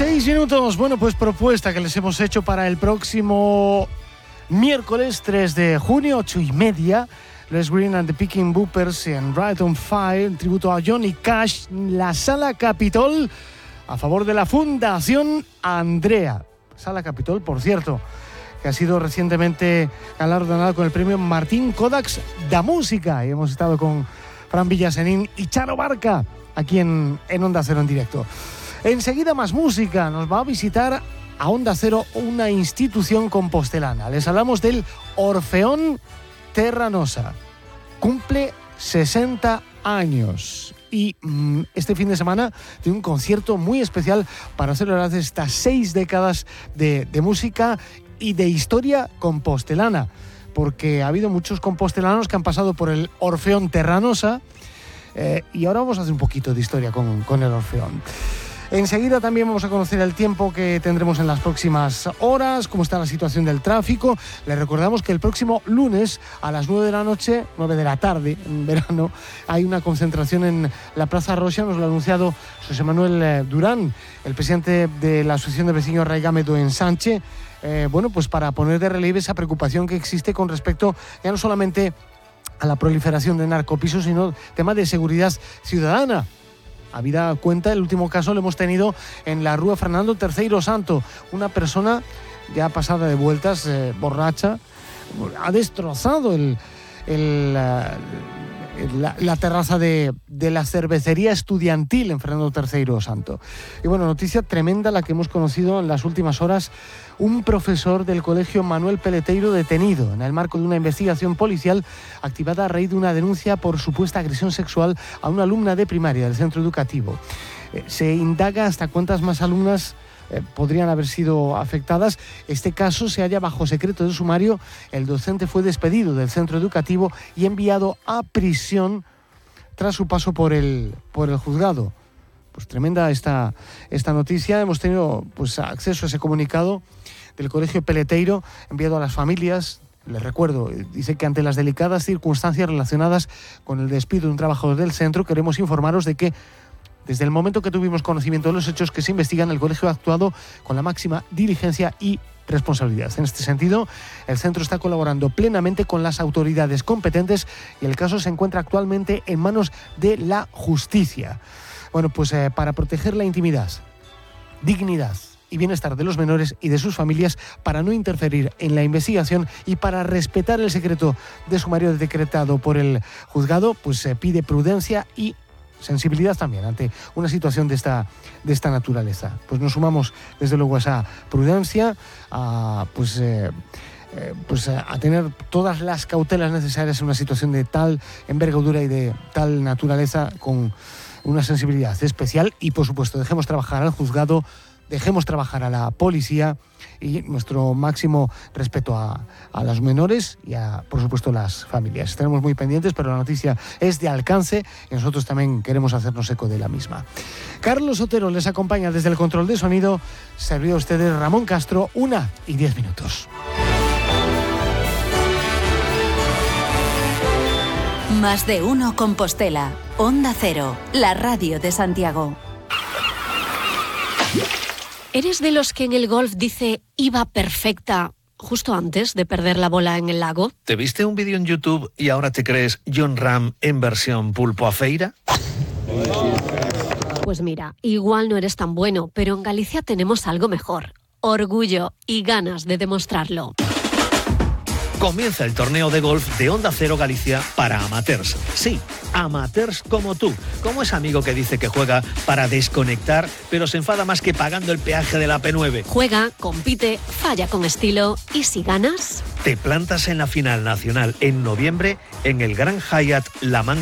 6 minutos. Bueno, pues propuesta que les hemos hecho para el próximo miércoles 3 de junio, 8:30. Les Green and the Picking Boopers en Right on Fire, en tributo a Johnny Cash, la Sala Capitol, a favor de la Fundación Andrea. Sala Capitol, por cierto, que ha sido recientemente galardonada con el premio Martín Kodaks da Música. Y hemos estado con Fran Villasenín y Charo Barca aquí en Onda Cero en directo. Enseguida más música. Nos va a visitar a Onda Cero una institución compostelana. Les hablamos del Orfeón Terranosa. Cumple 60 años. Y este fin de semana tiene un concierto muy especial para celebrar estas 6 décadas de música y de historia compostelana. Porque ha habido muchos compostelanos que han pasado por el Orfeón Terranosa. Y ahora vamos a hacer un poquito de historia con el Orfeón. Enseguida también vamos a conocer el tiempo que tendremos en las próximas horas, cómo está la situación del tráfico. Les recordamos que el próximo lunes a las 9 de la noche, 9 de la tarde, en verano, hay una concentración en la Plaza Roxa. Nos lo ha anunciado José Manuel Durán, el presidente de la Asociación de Vecinos Raigamedo en Sánchez. Bueno, pues para poner de relieve esa preocupación que existe con respecto ya no solamente a la proliferación de narcopisos, sino tema de seguridad ciudadana. Habida cuenta, el último caso lo hemos tenido en la Rúa Fernando III Santo. Una persona ya pasada de vueltas, borracha, ha destrozado la terraza de la cervecería estudiantil en Fernando III Santo. Y bueno, noticia tremenda la que hemos conocido en las últimas horas. Un profesor del colegio Manuel Peleteiro detenido en el marco de una investigación policial activada a raíz de una denuncia por supuesta agresión sexual a una alumna de primaria del centro educativo. Se indaga hasta cuántas más alumnas podrían haber sido afectadas. Este caso se halla bajo secreto de sumario. El docente fue despedido del centro educativo y enviado a prisión tras su paso por el juzgado. Pues tremenda esta noticia. Hemos tenido pues acceso a ese comunicado del Colegio Peleteiro enviado a las familias. Les recuerdo, dice que ante las delicadas circunstancias relacionadas con el despido de un trabajador del centro, queremos informaros de que desde el momento que tuvimos conocimiento de los hechos que se investigan, el colegio ha actuado con la máxima diligencia y responsabilidad. En este sentido, el centro está colaborando plenamente con las autoridades competentes y el caso se encuentra actualmente en manos de la justicia. Bueno, pues para proteger la intimidad, dignidad y bienestar de los menores y de sus familias, para no interferir en la investigación y para respetar el secreto de sumario decretado por el juzgado, pues se pide prudencia y sensibilidad también ante una situación de esta naturaleza. Pues nos sumamos desde luego a esa prudencia, a tener todas las cautelas necesarias en una situación de tal envergadura y de tal naturaleza, con una sensibilidad especial. Y por supuesto dejemos trabajar al juzgado, dejemos trabajar a la policía y nuestro máximo respeto a los menores y a, por supuesto, las familias. Estaremos muy pendientes, pero la noticia es de alcance y nosotros también queremos hacernos eco de la misma. Carlos Otero les acompaña desde el control de sonido. Servidor de ustedes Ramón Castro, 1:10. Más de uno Compostela. Onda Cero, la radio de Santiago. ¿Eres de los que en el golf dice iba perfecta justo antes de perder la bola en el lago? ¿Te viste un vídeo en YouTube y ahora te crees Jon Rahm en versión pulpo a feira? Pues mira, igual no eres tan bueno, pero en Galicia tenemos algo mejor. Orgullo y ganas de demostrarlo. Comienza el torneo de golf de Onda Cero Galicia para amateurs. Sí, amateurs como tú. Como ese amigo que dice que juega para desconectar, pero se enfada más que pagando el peaje de la P9. Juega, compite, falla con estilo y si ganas... Te plantas en la final nacional en noviembre en el Gran Hyatt La Manga